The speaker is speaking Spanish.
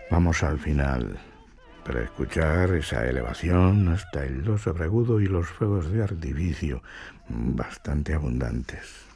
Vamos al final, para escuchar esa elevación hasta el do sobreagudo y los fuegos de artificio, bastante abundantes.